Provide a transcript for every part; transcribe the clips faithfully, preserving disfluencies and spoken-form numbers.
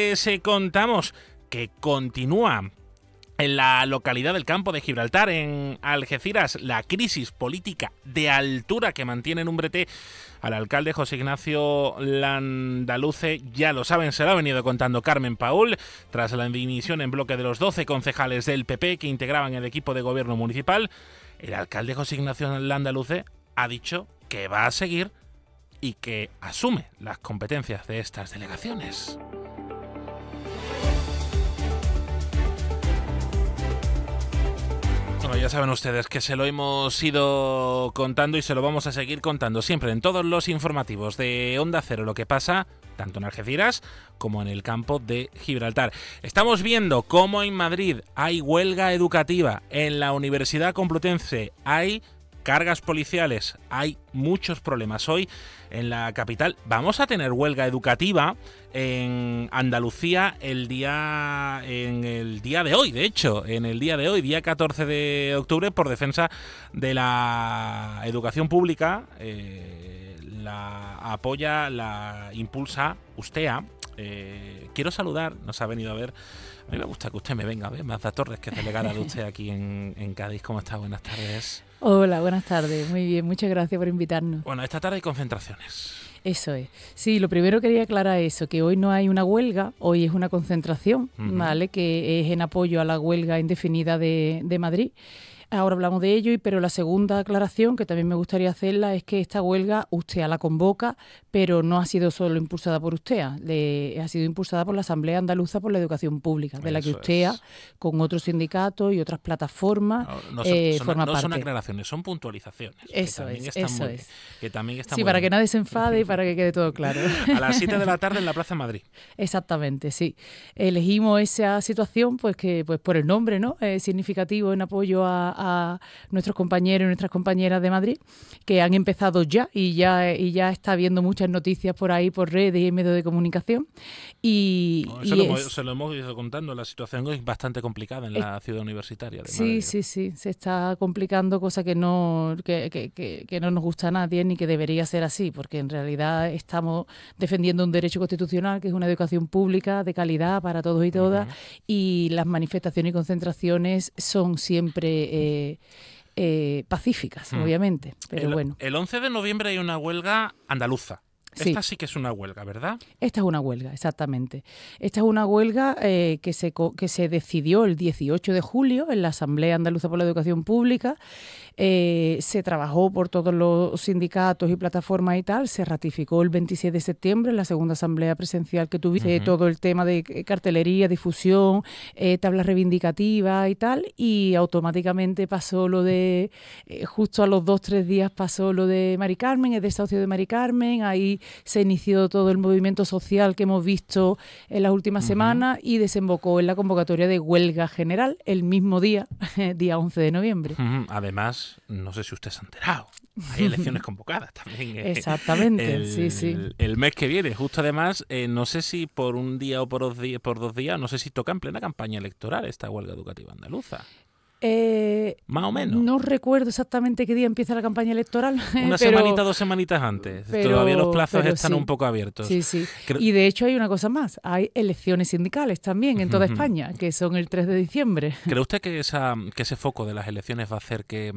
les contamos que continúa en la localidad del Campo de Gibraltar, en Algeciras, la crisis política de altura que mantiene en un brete al alcalde José Ignacio Landaluce. Ya lo saben, se lo ha venido contando Carmen Paúl, tras la dimisión en bloque de los doce concejales del P P que integraban el equipo de gobierno municipal. El alcalde José Ignacio Landaluce ha dicho que va a seguir y que asume las competencias de estas delegaciones. Bueno, ya saben ustedes que se lo hemos ido contando y se lo vamos a seguir contando siempre en todos los informativos de Onda Cero, lo que pasa tanto en Algeciras como en el Campo de Gibraltar. Estamos viendo cómo en Madrid hay huelga educativa, en la Universidad Complutense hay cargas policiales, hay muchos problemas. Hoy en la capital vamos a tener huelga educativa en Andalucía el día en el día de hoy, de hecho, en el día de hoy, día catorce de octubre, por defensa de la educación pública. Eh, la apoya, la impulsa Ustea. Eh, quiero saludar, nos ha venido a ver. A mí me gusta que usted me venga a ver, Mazda Torres, que es delegada de usted aquí en, en Cádiz. ¿Cómo está? Buenas tardes. Hola, buenas tardes. Muy bien, muchas gracias por invitarnos. Bueno, esta tarde hay concentraciones. Eso es. Sí, lo primero quería aclarar eso, que hoy no hay una huelga, hoy es una concentración, uh-huh. ¿vale? Que es en apoyo a la huelga indefinida de, de Madrid. Ahora hablamos de ello, pero la segunda aclaración, que también me gustaría hacerla, es que esta huelga Ustea la convoca, pero no ha sido solo impulsada por Ustea, le, ha sido impulsada por la Asamblea Andaluza por la Educación Pública, de Eso la que Ustea, es. con otros sindicatos y otras plataformas, no, no son, eh, son, forma no parte. son aclaraciones, son puntualizaciones. Eso que también es, están eso muy, es. Que también están sí, muy para bien. que nadie se enfade y para que quede todo claro. A las siete de la tarde en la Plaza de Madrid. Exactamente, sí. Elegimos esa situación pues que pues por el nombre, ¿no? Es significativo en apoyo a, a nuestros compañeros y nuestras compañeras de Madrid, que han empezado ya y ya y ya está habiendo muchas noticias por ahí, por redes y en medios de comunicación. Y, no, eso y lo es... hemos, se lo hemos ido contando, la situación es bastante complicada en la es... ciudad universitaria de sí, Madrid. Sí, sí, se está complicando, cosa que no, que, que, que, que no nos gusta a nadie ni que debería ser así, porque en realidad estamos defendiendo un derecho constitucional que es una educación pública de calidad para todos y todas, uh-huh. y las manifestaciones y concentraciones son siempre... Eh, Eh, pacíficas, hmm. obviamente, pero el, bueno. El once de noviembre hay una huelga andaluza. Sí. Esta sí que es una huelga, ¿verdad? Esta es una huelga, exactamente. Esta es una huelga eh, que, se, que se decidió el dieciocho de julio en la Asamblea Andaluza por la Educación Pública. Eh, se trabajó por todos los sindicatos y plataformas y tal. Se ratificó el veintisiete de septiembre en la segunda asamblea presencial que tuviste, uh-huh. todo el tema de cartelería, difusión, eh, tablas reivindicativas y tal. Y automáticamente pasó lo de, eh, justo a los dos, tres días pasó lo de Mari Carmen, el desahucio de Mari Carmen. Ahí se inició todo el movimiento social que hemos visto en las últimas uh-huh. semanas y desembocó en la convocatoria de huelga general el mismo día, día once de noviembre. Uh-huh. Además, no sé si usted se ha enterado, hay elecciones convocadas también. Eh, Exactamente, el, sí, sí. El, el mes que viene, justo además, eh, no sé si por un día o por dos días, por dos días, no sé si toca en plena campaña electoral esta huelga educativa andaluza. Eh, Más o menos. No recuerdo exactamente qué día empieza la campaña electoral. Una pero, semanita, dos semanitas antes. Pero, Todavía los plazos están sí. un poco abiertos. Sí, sí. Creo... Y de hecho hay una cosa más. Hay elecciones sindicales también en toda uh-huh. España, que son el tres de diciembre. ¿Cree usted que, esa, que ese foco de las elecciones va a hacer que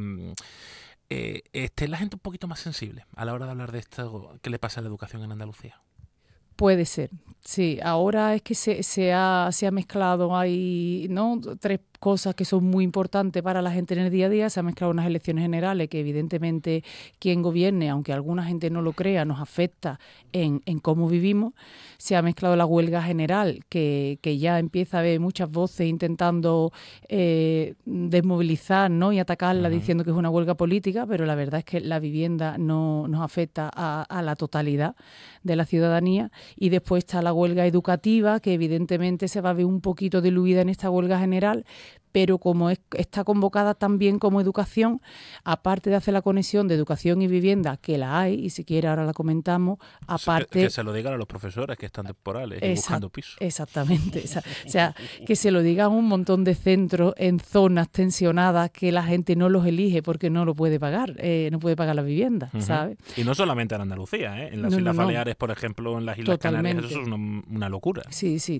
eh, esté la gente un poquito más sensible a la hora de hablar de esto que le pasa a la educación en Andalucía? Puede ser, sí. Ahora es que se, se, ha, se ha mezclado, hay ¿no? tres cosas que son muy importantes para la gente en el día a día. Se han mezclado unas elecciones generales que evidentemente quien gobierne, aunque alguna gente no lo crea, nos afecta en, en cómo vivimos. Se ha mezclado la huelga general, que, que ya empieza a haber muchas voces intentando eh, desmovilizar, ¿no? y atacarla uh-huh. diciendo que es una huelga política, pero la verdad es que la vivienda no nos afecta a, a la totalidad de la ciudadanía. Y después está la huelga educativa, que evidentemente se va a ver un poquito diluida en esta huelga general, pero como es, está convocada también como educación, aparte de hacer la conexión de educación y vivienda, que la hay, y si quiere ahora la comentamos, aparte... Que, que se lo digan a los profesores que están temporales y buscando pisos. Exactamente, esa, o sea, que se lo digan a un montón de centros en zonas tensionadas que la gente no los elige porque no lo puede pagar, eh, no puede pagar la vivienda, uh-huh. ¿sabes? Y no solamente en Andalucía, ¿eh? En las no, Islas no, Baleares, por ejemplo, en las Islas Totalmente. Canarias, eso es una, una locura. Sí, sí,